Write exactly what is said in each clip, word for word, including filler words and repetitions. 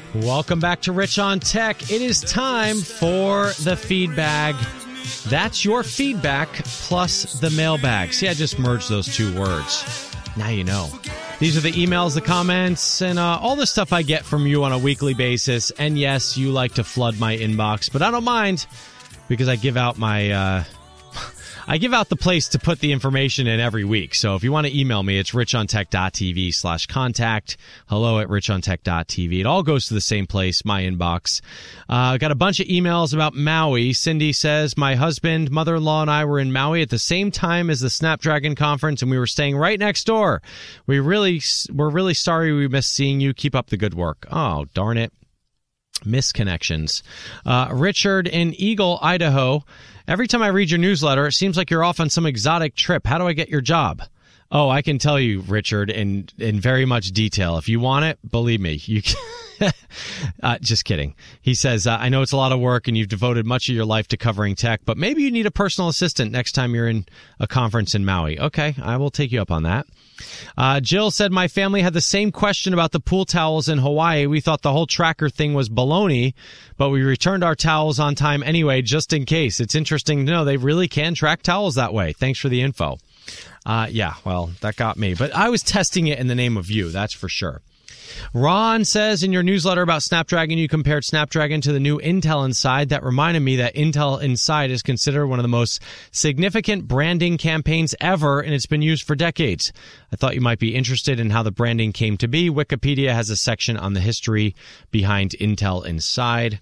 Welcome back to Rich on Tech. It is time for the feedbag. That's your feedback plus the mailbag. See, I just merged those two words. Now you know. These are the emails, the comments, and uh, all the stuff I get from you on a weekly basis. And yes, you like to flood my inbox, but I don't mind because I give out my... Uh, I give out the place to put the information in every week. So if you want to email me, it's richontech.tv slash contact. Hello at richontech.tv. It all goes to the same place, my inbox. Uh, got a bunch of emails about Maui. Cindy says, my husband, mother-in-law, and I were in Maui at the same time as the Snapdragon conference, and we were staying right next door. We really, we're really sorry we missed seeing you. Keep up the good work. Oh, darn it. Misconnections. Uh, Richard in Eagle, Idaho. Every time I read your newsletter, it seems like you're off on some exotic trip. How do I get your job? Oh, I can tell you, Richard, in, in very much detail. If you want it, believe me, you can. uh, just kidding. He says, uh, I know it's a lot of work and you've devoted much of your life to covering tech, but maybe you need a personal assistant next time you're in a conference in Maui. Okay, I will take you up on that. Uh, Jill said, my family had the same question about the pool towels in Hawaii. We thought the whole tracker thing was baloney, but we returned our towels on time anyway, just in case. It's interesting to know they really can track towels that way. Thanks for the info. Uh, yeah, well, that got me. But I was testing it in the name of you, that's for sure. Ron says in your newsletter about Snapdragon, you compared Snapdragon to the new Intel Inside. That reminded me that Intel Inside is considered one of the most significant branding campaigns ever, and it's been used for decades. I thought you might be interested in how the branding came to be. Wikipedia has a section on the history behind Intel Inside.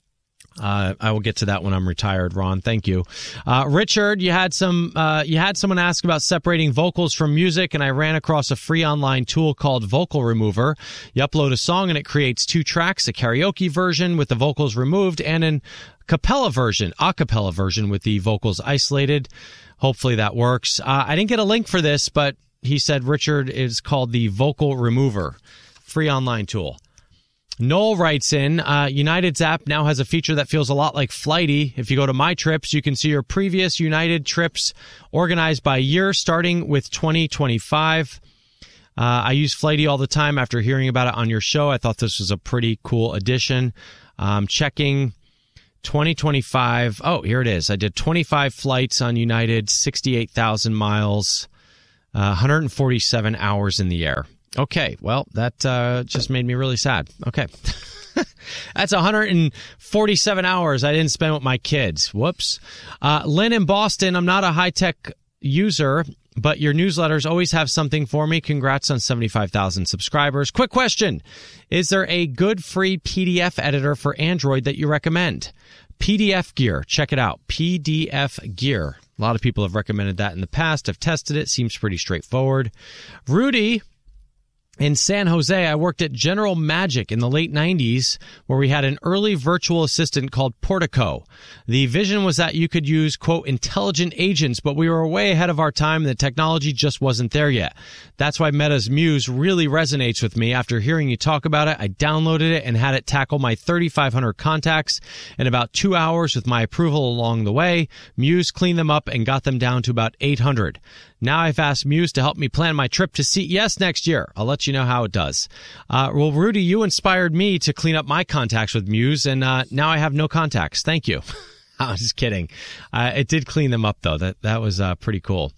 Uh, I will get to that when I'm retired, Ron. Thank you. Uh, Richard, you had some, uh, you had someone ask about separating vocals from music, and I ran across a free online tool called Vocal Remover. You upload a song and it creates two tracks, a karaoke version with the vocals removed and an cappella version, a cappella version with the vocals isolated. Hopefully that works. Uh, I didn't get a link for this, but he said Richard is called the Vocal Remover. Free online tool. Noel writes in, uh, United's app now has a feature that feels a lot like Flighty. If you go to My Trips, you can see your previous United trips organized by year, starting with twenty twenty-five. Uh, I use Flighty all the time after hearing about it on your show. I thought this was a pretty cool addition. Um, checking twenty twenty-five. Oh, here it is. I did twenty-five flights on United, sixty-eight thousand miles, uh, one hundred forty-seven hours in the air. Okay, well, that uh, just made me really sad. Okay. That's one hundred forty-seven hours I didn't spend with my kids. Whoops. Uh, Lynn in Boston, I'm not a high-tech user, but your newsletters always have something for me. Congrats on seventy-five thousand subscribers. Quick question. Is there a good free P D F editor for Android that you recommend? P D F Gear. Check it out. P D F Gear. A lot of people have recommended that in the past. I've tested it. Seems pretty straightforward. Rudy in San Jose, I worked at General Magic in the late nineties, where we had an early virtual assistant called Portico. The vision was that you could use, quote, intelligent agents, but we were way ahead of our time and the technology just wasn't there yet. That's why Meta's Muse really resonates with me. After hearing you talk about it, I downloaded it and had it tackle my thirty-five hundred contacts in about two hours with my approval along the way. Muse cleaned them up and got them down to about eight hundred. Now I've asked Muse to help me plan my trip to C E S next year. I'll let you know how it does. Uh, well, Rudy, you inspired me to clean up my contacts with Muse, and uh, now I have no contacts. Thank you. I was just kidding. Uh, it did clean them up, though. That that was uh, pretty cool.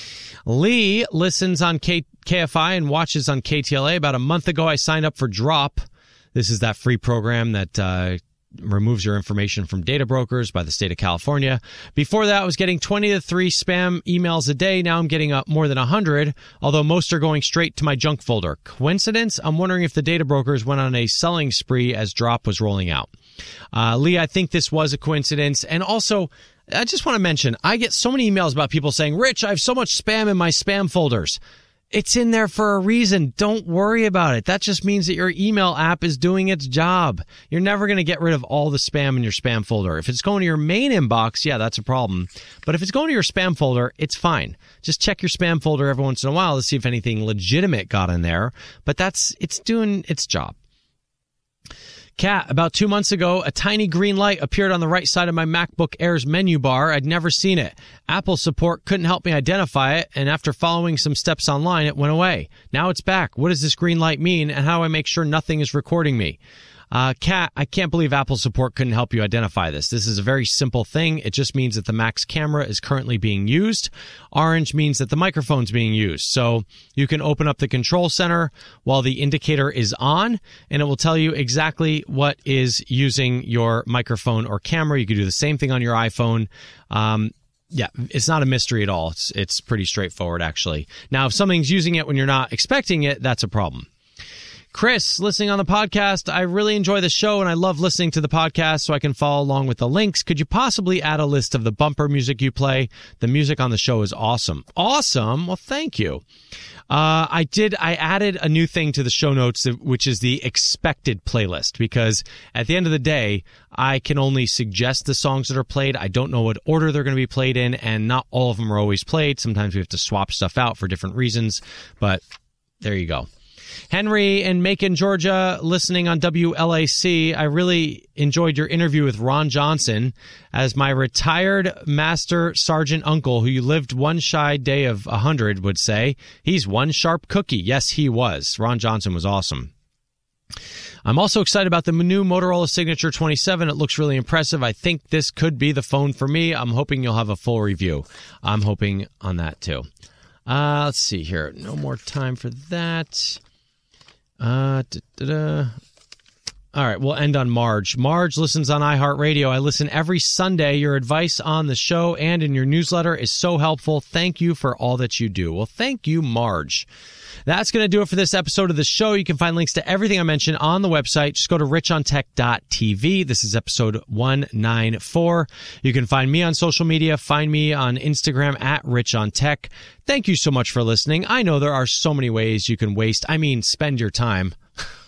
Lee listens on K- KFI and watches on K T L A. About a month ago, I signed up for Drop. This is that free program that uh, removes your information from data brokers by the state of California. Before that, I was getting twenty to three spam emails a day. Now I'm getting uh, more than one hundred, although most are going straight to my junk folder. Coincidence? I'm wondering if the data brokers went on a selling spree as Drop was rolling out. Uh, Lee, I think this was a coincidence. And also, I just want to mention, I get so many emails about people saying, Rich, I have so much spam in my spam folders. It's in there for a reason. Don't worry about it. That just means that your email app is doing its job. You're never going to get rid of all the spam in your spam folder. If it's going to your main inbox, yeah, that's a problem. But if it's going to your spam folder, it's fine. Just check your spam folder every once in a while to see if anything legitimate got in there. But that's, it's doing its job. Cat, about two months ago, a tiny green light appeared on the right side of my MacBook Air's menu bar. I'd never seen it. Apple support couldn't help me identify it, and after following some steps online, it went away. Now it's back. What does this green light mean, and how do I make sure nothing is recording me? Uh, Kat, I can't believe Apple support couldn't help you identify this. This is a very simple thing. It just means that the Mac's camera is currently being used. Orange means that the microphone's being used. So you can open up the control center while the indicator is on, and it will tell you exactly what is using your microphone or camera. You can do the same thing on your iPhone. Um, Yeah, it's not a mystery at all. It's it's pretty straightforward, actually. Now, if something's using it when you're not expecting it, that's a problem. Chris, listening on the podcast, I really enjoy the show, and I love listening to the podcast so I can follow along with the links. Could you possibly add a list of the bumper music you play? The music on the show is awesome. Awesome? Well, thank you. Uh, I did, I added a new thing to the show notes, which is the expected playlist, because at the end of the day, I can only suggest the songs that are played. I don't know what order they're going to be played in, and not all of them are always played. Sometimes we have to swap stuff out for different reasons, but there you go. Henry in Macon, Georgia, listening on W L A C. I really enjoyed your interview with Ron Johnson. As my retired master sergeant uncle, who you lived one shy day of a hundred, would say, he's one sharp cookie. Yes, he was. Ron Johnson was awesome. I'm also excited about the new Motorola Signature twenty-seven. It looks really impressive. I think this could be the phone for me. I'm hoping you'll have a full review. I'm hoping on that too. Uh, let's see here. No more time for that. Uh, da, da, da. All right, we'll end on Marge. Marge listens on iHeartRadio. I listen every Sunday. Your advice on the show and in your newsletter is so helpful. Thank you for all that you do. Well, thank you, Marge. That's going to do it for this episode of the show. You can find links to everything I mentioned on the website. Just go to rich on tech dot t v. This is episode one ninety-four. You can find me on social media. Find me on Instagram at richontech. Thank you so much for listening. I know there are so many ways you can waste, I mean, spend your time.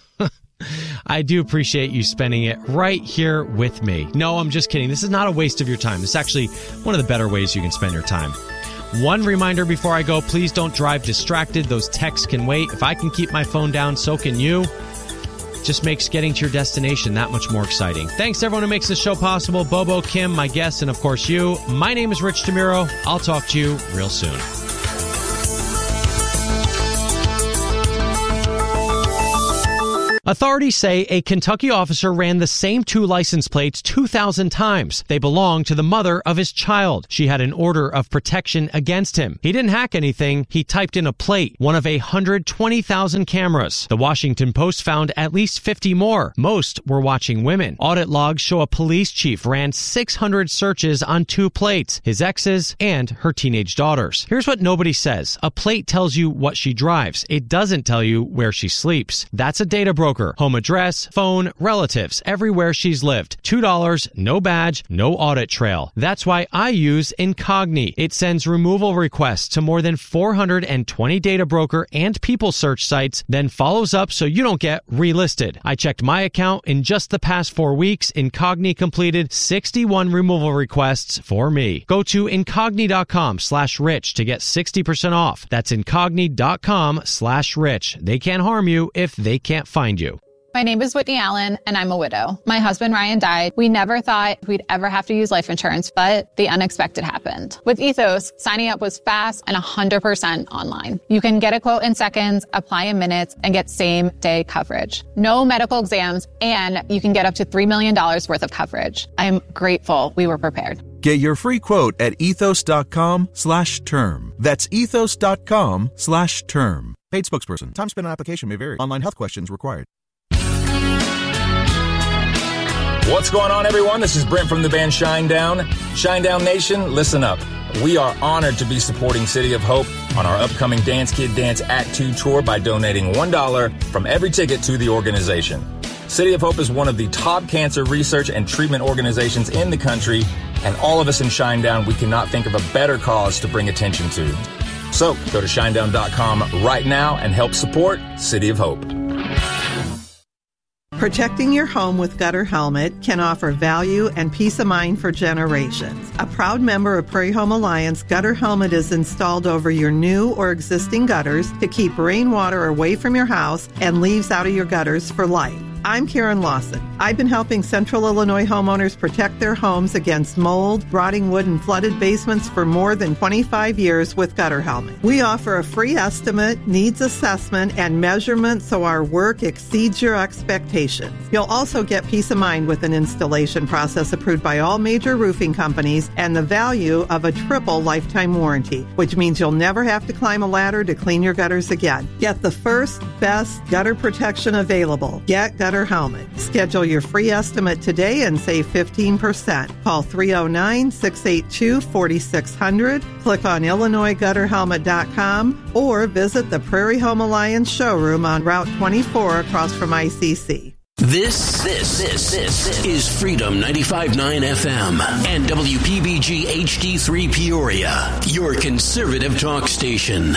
I do appreciate you spending it right here with me. No, I'm just kidding. This is not a waste of your time. It's actually one of the better ways you can spend your time. One reminder before I go, please don't drive distracted. Those texts can wait. If I can keep my phone down, so can you. Just makes getting to your destination that much more exciting. Thanks to everyone who makes this show possible. Bobo, Kim, my guests, and of course you. My name is Rich DeMuro. I'll talk to you real soon. Authorities say a Kentucky officer ran the same two license plates two thousand times. They belong to the mother of his child. She had an order of protection against him. He didn't hack anything. He typed in a plate, one of a one hundred twenty thousand cameras. The Washington Post found at least fifty more. Most were watching women. Audit logs show a police chief ran six hundred searches on two plates, his ex's and her teenage daughters. Here's what nobody says. A plate tells you what she drives. It doesn't tell you where she sleeps. That's a data broker. Home address, phone, relatives, everywhere she's lived. two dollars, no badge, no audit trail. That's why I use Incogni. It sends removal requests to more than four hundred twenty data broker and people search sites, then follows up so you don't get relisted. I checked my account. In just the past four weeks, Incogni completed sixty-one removal requests for me. Go to Incogni.com slash rich to get sixty percent off. That's Incogni.com slash rich. They can't harm you if they can't find you. My name is Whitney Allen, and I'm a widow. My husband, Ryan, died. We never thought we'd ever have to use life insurance, but the unexpected happened. With Ethos, signing up was fast and one hundred percent online. You can get a quote in seconds, apply in minutes, and get same-day coverage. No medical exams, and you can get up to three million dollars worth of coverage. I'm grateful we were prepared. Get your free quote at ethos.com slash term. That's ethos.com slash term. Paid spokesperson. Time spent on application may vary. Online health questions required. What's going on, everyone? This is Brent from the band Shinedown. Shinedown Nation, listen up. We are honored to be supporting City of Hope on our upcoming Dance Kid Dance Act two tour by donating one dollar from every ticket to the organization. City of Hope is one of the top cancer research and treatment organizations in the country, and all of us in Shinedown, we cannot think of a better cause to bring attention to. So go to shinedown dot com right now and help support City of Hope. Protecting your home with Gutter Helmet can offer value and peace of mind for generations. A proud member of Prairie Home Alliance, Gutter Helmet is installed over your new or existing gutters to keep rainwater away from your house and leaves out of your gutters for life. I'm Karen Lawson. I've been helping Central Illinois homeowners protect their homes against mold, rotting wood, and flooded basements for more than twenty-five years with Gutter Helmet. We offer a free estimate, needs assessment, and measurement so our work exceeds your expectations. You'll also get peace of mind with an installation process approved by all major roofing companies and the value of a triple lifetime warranty, which means you'll never have to climb a ladder to clean your gutters again. Get the first, best gutter protection available. Get Gutter Helmet. Schedule your free estimate today and save fifteen percent. Call three oh nine, six eight two, four six zero zero, click on Illinois Gutter Helmet dot com, or visit the Prairie Home Alliance showroom on Route twenty-four across from I C C. This, this, this, this is Freedom ninety-five point nine F M and W P B G H D three Peoria, your conservative talk station.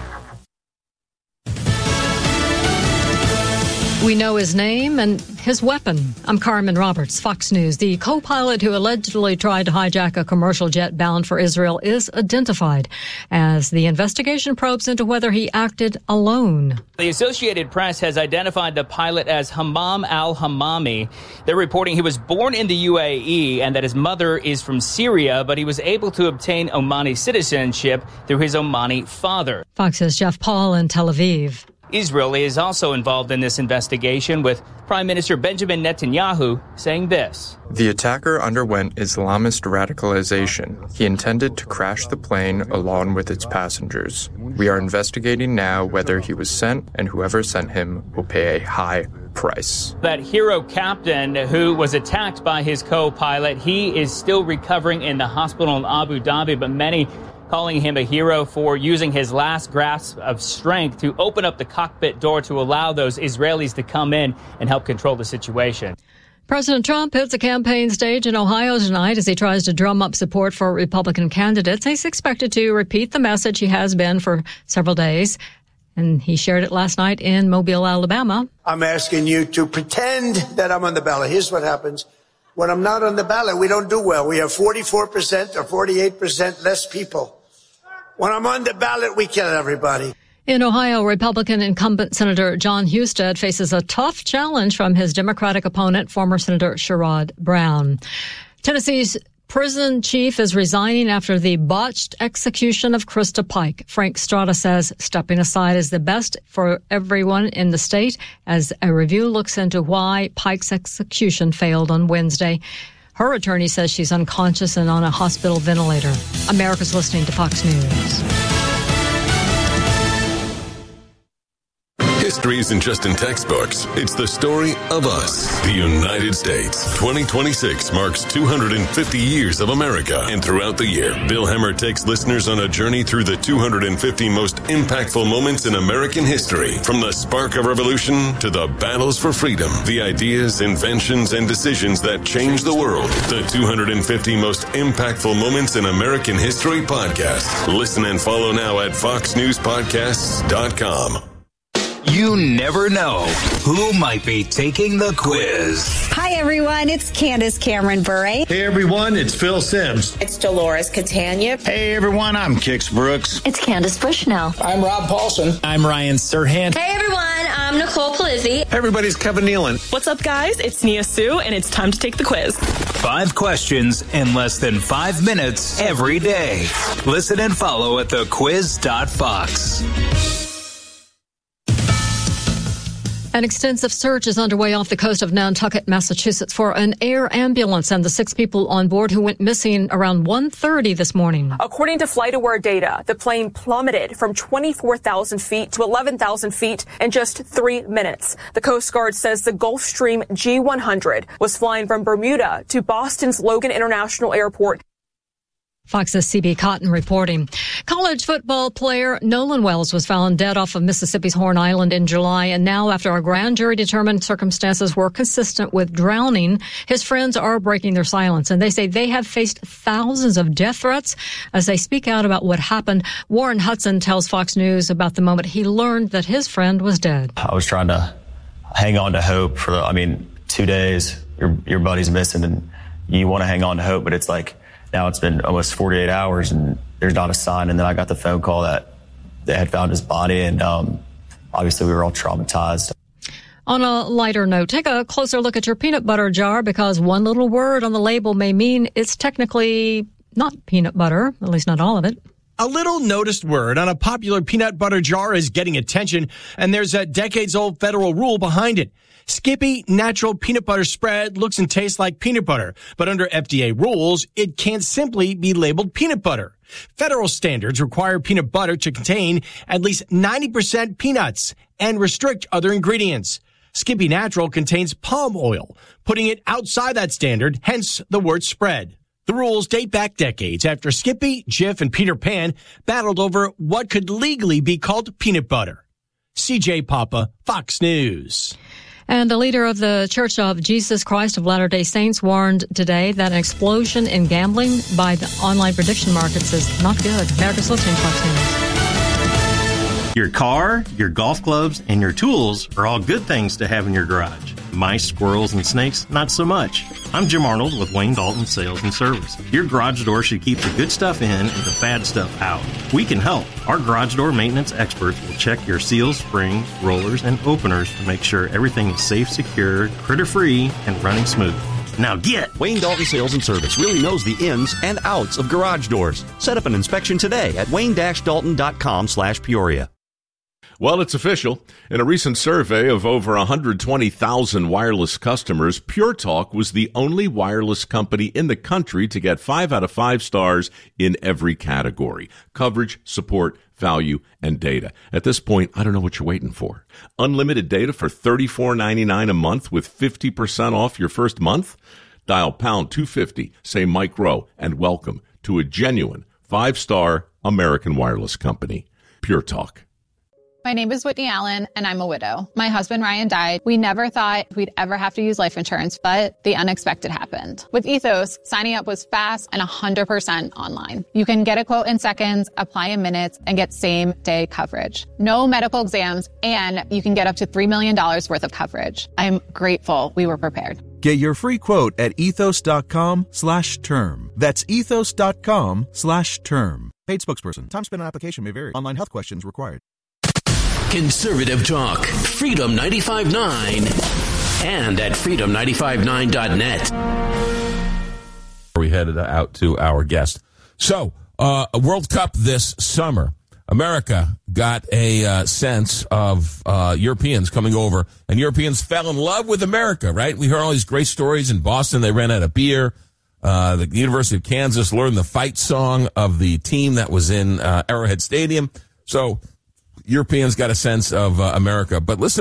We know his name and his weapon. I'm Carmen Roberts, Fox News. The co-pilot who allegedly tried to hijack a commercial jet bound for Israel is identified as the investigation probes into whether he acted alone. The Associated Press has identified the pilot as Hammam al-Hammami. They're reporting he was born in the U A E and that his mother is from Syria, but he was able to obtain Omani citizenship through his Omani father. Fox's Jeff Paul in Tel Aviv. Israel is also involved in this investigation, with Prime Minister Benjamin Netanyahu saying this. The attacker underwent Islamist radicalization. He intended to crash the plane along with its passengers. We are investigating now whether he was sent, and whoever sent him will pay a high price. That hero captain who was attacked by his co-pilot, he is still recovering in the hospital in Abu Dhabi, but many calling him a hero for using his last grasp of strength to open up the cockpit door to allow those Israelis to come in and help control the situation. President Trump hits a campaign stage in Ohio tonight as he tries to drum up support for Republican candidates. He's expected to repeat the message he has been for several days, and he shared it last night in Mobile, Alabama. I'm asking you to pretend that I'm on the ballot. Here's what happens. When I'm not on the ballot, we don't do well. We have forty-four percent or forty-eight percent less people. When I'm on the ballot, we kill everybody. In Ohio, Republican incumbent Senator John Husted faces a tough challenge from his Democratic opponent, former Senator Sherrod Brown. Tennessee's prison chief is resigning after the botched execution of Krista Pike. Frank Strada says stepping aside is the best for everyone in the state as a review looks into why Pike's execution failed on Wednesday. Her attorney says she's unconscious and on a hospital ventilator. America's listening to Fox News. History isn't just in textbooks. It's the story of us, the United States. twenty twenty-six marks two hundred fifty years of America. And throughout the year, Bill Hemmer takes listeners on a journey through the two hundred fifty most impactful moments in American history. From the spark of revolution to the battles for freedom, the ideas, inventions, and decisions that changed the world. The two hundred fifty most impactful moments in American history podcast. Listen and follow now at fox news podcasts dot com. You never know who might be taking the quiz. Hi, everyone. It's Candace Cameron Bure. Hey, everyone. It's Phil Sims. It's Dolores Catania. Hey, everyone. I'm Kix Brooks. It's Candace Bushnell. I'm Rob Paulson. I'm Ryan Serhant. Hey, everyone. I'm Nicole Palizzi. Hey, everybody. It's Kevin Nealon. What's up, guys? It's Nia Sue, and it's time to take the quiz. Five questions in less than five minutes every day. Listen and follow at the quiz dot fox. An extensive search is underway off the coast of Nantucket, Massachusetts, for an air ambulance and the six people on board who went missing around one thirty this morning. According to FlightAware data, the plane plummeted from twenty-four thousand feet to eleven thousand feet in just three minutes. The Coast Guard says the Gulfstream G one hundred was flying from Bermuda to Boston's Logan International Airport. Fox's C B Cotton reporting. College football player Nolan Wells was found dead off of Mississippi's Horn Island in July, and now after a grand jury determined circumstances were consistent with drowning, his friends are breaking their silence, and they say they have faced thousands of death threats as they speak out about what happened. Warren Hudson tells Fox News about the moment he learned that his friend was dead. I was trying to hang on to hope for, I mean, two days, your, your buddy's missing, and you want to hang on to hope, but it's like, now it's been almost forty-eight hours and there's not a sign. And then I got the phone call that they had found his body, and um, obviously we were all traumatized. On a lighter note, take a closer look at your peanut butter jar because one little word on the label may mean it's technically not peanut butter, at least not all of it. A little noticed word on a popular peanut butter jar is getting attention, and there's a decades-old federal rule behind it. Skippy Natural Peanut Butter Spread looks and tastes like peanut butter, but under F D A rules, it can't simply be labeled peanut butter. Federal standards require peanut butter to contain at least ninety percent peanuts and restrict other ingredients. Skippy Natural contains palm oil, putting it outside that standard, hence the word spread. The rules date back decades after Skippy, Jif, and Peter Pan battled over what could legally be called peanut butter. C J Papa, Fox News. And the leader of the Church of Jesus Christ of Latter-day Saints warned today that an explosion in gambling by the online prediction markets is not good. America's listening to Fox News. Your car, your golf clubs, and your tools are all good things to have in your garage. Mice, squirrels, and snakes, not so much. I'm Jim Arnold with Wayne Dalton Sales and Service. Your garage door should keep the good stuff in and the bad stuff out. We can help. Our garage door maintenance experts will check your seals, springs, rollers, and openers to make sure everything is safe, secure, critter-free, and running smooth. Now get! Wayne Dalton Sales and Service really knows the ins and outs of garage doors. Set up an inspection today at wayne dash dalton dot com slash Peoria. Well, it's official. In a recent survey of over one hundred twenty thousand wireless customers, Pure Talk was the only wireless company in the country to get five out of five stars in every category: coverage, support, value, and data. At this point, I don't know what you're waiting for. Unlimited data for thirty-four ninety-nine a month with fifty percent off your first month? Dial pound two fifty, say Mike Rowe, and welcome to a genuine five-star American wireless company. Pure Talk. My name is Whitney Allen, and I'm a widow. My husband, Ryan, died. We never thought we'd ever have to use life insurance, but the unexpected happened. With Ethos, signing up was fast and one hundred percent online. You can get a quote in seconds, apply in minutes, and get same-day coverage. No medical exams, and you can get up to three million dollars worth of coverage. I'm grateful we were prepared. Get your free quote at ethos.com slash term. That's ethos.com slash term. Paid spokesperson. Time spent on application may vary. Online health questions required. Conservative Talk, Freedom ninety-five point nine, and at freedom ninety five nine dot net. We headed out to our guest. So, uh, a World Cup this summer. America got a uh, sense of uh, Europeans coming over, and Europeans fell in love with America, right? We heard all these great stories. In Boston, they ran out of beer. Uh, the University of Kansas learned the fight song of the team that was in uh, Arrowhead Stadium. So, Europeans got a sense of uh, America. But listen